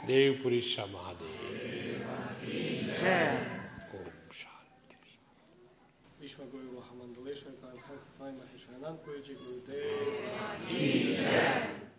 देवपुरी महादेव ओम शांति। विश्व गुरु महामंडलेश्वर का स्वामी महेश्वरानंद गुरु जी गुरुदेव